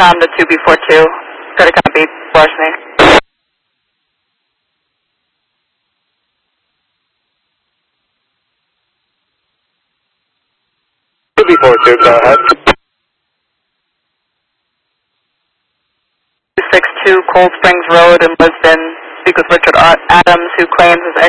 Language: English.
com to 2B42. Got a copy. Larceny. 2B42, go ahead. 262 Cold Springs Road in Lisbon. Speak with Richard Adams, who claims his